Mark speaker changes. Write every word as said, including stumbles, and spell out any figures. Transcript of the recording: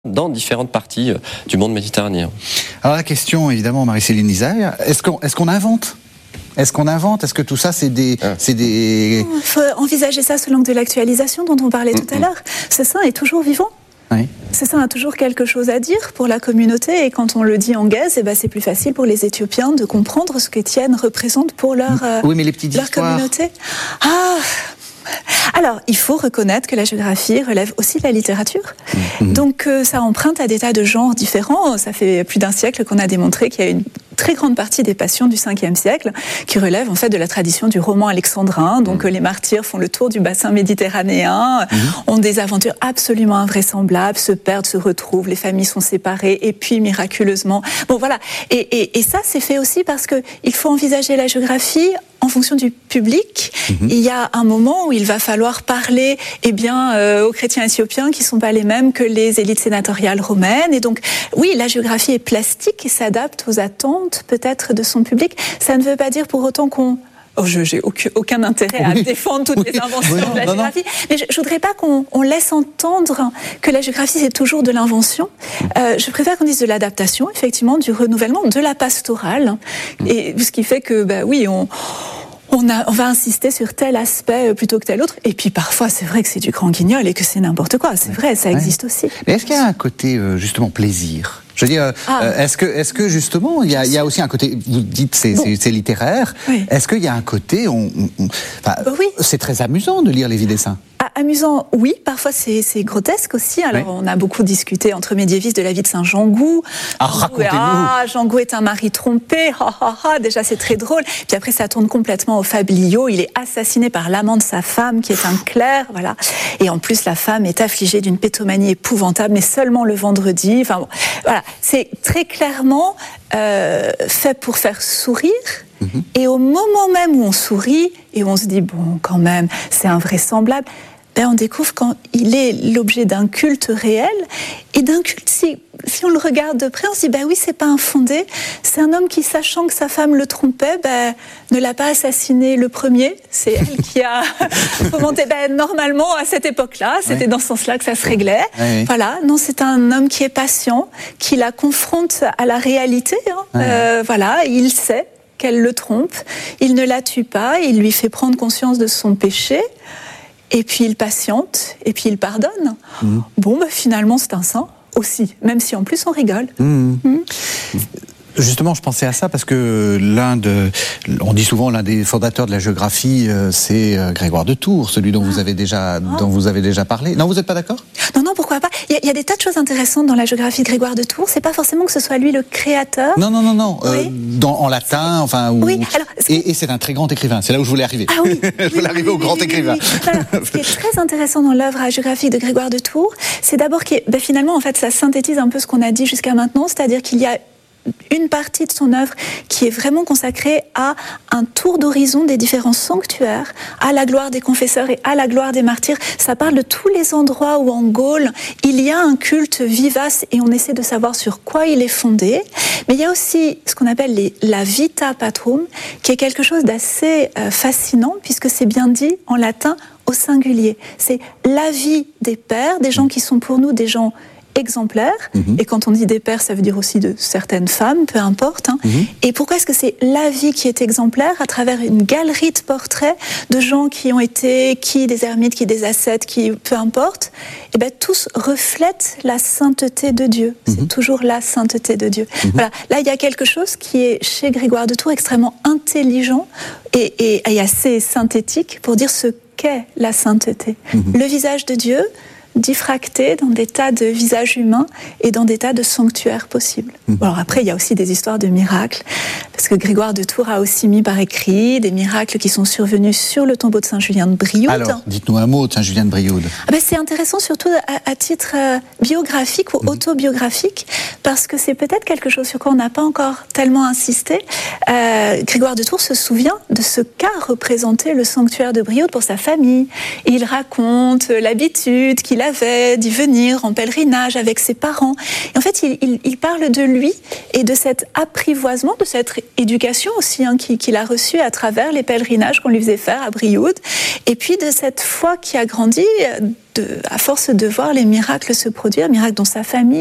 Speaker 1: dans différentes parties du monde méditerranéen.
Speaker 2: Alors la question, évidemment, Marie-Céline Lizaille, est-ce qu'on, est-ce qu'on invente ? Est-ce qu'on invente ? Est-ce que tout ça, c'est des... Ah. c'est des...
Speaker 3: Il faut envisager ça sous l'angle de l'actualisation dont on parlait mmh, tout à mmh. l'heure. Ce saint est toujours vivant.
Speaker 2: Oui.
Speaker 3: Ce saint a toujours quelque chose à dire pour la communauté, et quand on le dit en gaze, eh ben c'est plus facile pour les Éthiopiens de comprendre ce qu'Étienne représente pour leur, euh,
Speaker 2: oui, mais les petites
Speaker 3: leur
Speaker 2: histoires.
Speaker 3: communauté. Ah Alors, il faut reconnaître que la géographie relève aussi de la littérature. Mmh. Donc, euh, ça emprunte à des tas de genres différents. Ça fait plus d'un siècle qu'on a démontré qu'il y a une très grande partie des passions du cinquième siècle qui relèvent en fait de la tradition du roman alexandrin. Donc, mmh. les martyrs font le tour du bassin méditerranéen, mmh. ont des aventures absolument invraisemblables, se perdent, se retrouvent, les familles sont séparées, et puis miraculeusement... Bon, voilà. Et, et, et ça, c'est fait aussi parce qu'il faut envisager la géographie en fonction du public. Mmh. Il y a un moment où il va falloir parler eh bien, euh, aux chrétiens éthiopiens qui ne sont pas les mêmes que les élites sénatoriales romaines. Et donc, oui, la géographie est plastique et s'adapte aux attentes peut-être de son public. Ça ne veut pas dire pour autant qu'on... Oh, je n'ai aucun, aucun intérêt à oui. défendre toutes oui. les inventions oui, non, de la non, géographie. Non. Mais je ne voudrais pas qu'on on laisse entendre que la géographie, c'est toujours de l'invention. Euh, je préfère qu'on dise de l'adaptation, effectivement, du renouvellement, de la pastorale. Mmh. Et ce qui fait que, bah oui, on... On, a, on va insister sur tel aspect plutôt que tel autre. Et puis parfois, c'est vrai que c'est du grand guignol et que c'est n'importe quoi. C'est vrai, ça existe ouais. aussi.
Speaker 2: Mais est-ce qu'il y a un côté, euh, justement, plaisir ? Je veux dire, ah. euh, est-ce que, est-ce que justement, il y a, il y a aussi un côté, vous dites c'est, bon. c'est, c'est littéraire, oui. est-ce qu'il y a un côté, on, on, on, enfin, oui. c'est très amusant de lire les vies des saints.
Speaker 3: Amusant, oui, parfois c'est, c'est grotesque aussi. Alors oui. on a beaucoup discuté entre médiévistes de la vie de Saint Jean-Gou.
Speaker 2: Ah, racontez-nous.
Speaker 3: Ah, Jean-Gou est un mari trompé, ha, ha, ha. Déjà c'est très drôle. Puis après ça tourne complètement au fabliau. Il est assassiné par l'amant de sa femme qui est un clerc, voilà. Et en plus la femme est affligée d'une pétomanie épouvantable, mais seulement le vendredi. Enfin bon, voilà, c'est très clairement euh, fait pour faire sourire. Mmh. Et au moment même où on sourit et où on se dit bon, quand même, c'est invraisemblable. Ben on découvre qu'il est l'objet d'un culte réel, et d'un culte, si, si on le regarde de près, on se dit, ben oui, c'est pas infondé, c'est un homme qui, sachant que sa femme le trompait, ben, ne l'a pas assassiné le premier, c'est elle qui a fomenté, ben, normalement, à cette époque-là, c'était oui. dans ce sens-là que ça se réglait, oui. voilà, non, c'est un homme qui est patient, qui la confronte à la réalité, hein. oui. euh, voilà, il sait qu'elle le trompe, il ne la tue pas, il lui fait prendre conscience de son péché, et puis il patiente, et puis il pardonne. Mmh. Bon, bah, finalement, c'est un saint aussi, même si en plus on rigole. Mmh. Mmh.
Speaker 2: Justement, je pensais à ça parce que l'un de, on dit souvent l'un des fondateurs de la géographie, euh, c'est euh, Grégoire de Tours, celui dont ah. vous avez déjà, ah. dont vous avez déjà parlé. Non, vous n'êtes pas d'accord ?
Speaker 3: Non, non, pourquoi pas ? Il y, y a des tas de choses intéressantes dans la géographie de Grégoire de Tours. C'est pas forcément que ce soit lui le créateur.
Speaker 2: Non, non, non, non.
Speaker 3: Oui.
Speaker 2: Euh, dans, en latin, enfin. Ou,
Speaker 3: oui. Alors,
Speaker 2: et, et c'est un très grand écrivain. C'est là où je voulais arriver.
Speaker 3: Ah oui.
Speaker 2: je voulais
Speaker 3: oui,
Speaker 2: arriver
Speaker 3: oui,
Speaker 2: au grand
Speaker 3: oui,
Speaker 2: écrivain.
Speaker 3: Oui, oui. Alors, ce qui est très intéressant dans l'œuvre géographique de Grégoire de Tours, c'est d'abord que, ben, finalement, en fait, ça synthétise un peu ce qu'on a dit jusqu'à maintenant, c'est-à-dire qu'il y a une partie de son œuvre qui est vraiment consacrée à un tour d'horizon des différents sanctuaires, à la gloire des confesseurs et à la gloire des martyrs. Ça parle de tous les endroits où en Gaule il y a un culte vivace et on essaie de savoir sur quoi il est fondé. Mais il y a aussi ce qu'on appelle les, la vita patrum, qui est quelque chose d'assez euh, fascinant puisque c'est bien dit en latin au singulier. C'est la vie des pères, des gens qui sont pour nous des gens exemplaires, mmh. et quand on dit des pères, ça veut dire aussi de certaines femmes, peu importe. Hein. Mmh. Et pourquoi est-ce que c'est la vie qui est exemplaire à travers une galerie de portraits de gens qui ont été, qui des ermites, qui des ascètes, qui peu importe, et ben tous reflètent la sainteté de Dieu. Mmh. C'est toujours la sainteté de Dieu. Mmh. Voilà. Là, il y a quelque chose qui est chez Grégoire de Tours extrêmement intelligent et, et, et assez synthétique pour dire ce qu'est la sainteté. Mmh. Le visage de Dieu, diffracté dans des tas de visages humains et dans des tas de sanctuaires possibles. Mmh. Alors après, il y a aussi des histoires de miracles, parce que Grégoire de Tours a aussi mis par écrit des miracles qui sont survenus sur le tombeau de Saint Julien de Brioude.
Speaker 2: Alors, dites-nous un mot de Saint Julien de Brioude.
Speaker 3: Ah ben, c'est intéressant surtout à, à titre euh, biographique ou mmh. autobiographique, parce que c'est peut-être quelque chose sur quoi on n'a pas encore tellement insisté. Euh, Grégoire de Tours se souvient de ce qu'a représenté le sanctuaire de Brioude pour sa famille. Et il raconte l'habitude qu'il qu'il avait d'y venir en pèlerinage avec ses parents. Et en fait, il, il, il parle de lui et de cet apprivoisement, de cette éducation aussi hein, qu'il a reçue à travers les pèlerinages qu'on lui faisait faire à Brioude, et puis de cette foi qui a grandi de, à force de voir les miracles se produire, miracles dont sa famille